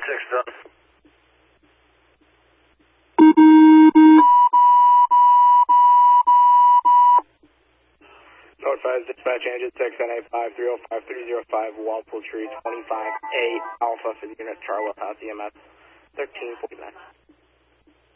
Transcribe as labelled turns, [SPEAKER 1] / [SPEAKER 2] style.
[SPEAKER 1] done.
[SPEAKER 2] North 5 dispatch engine 6NA530530 Walpole Tree 25A Alpha for the unit Charlotte EMS 1349.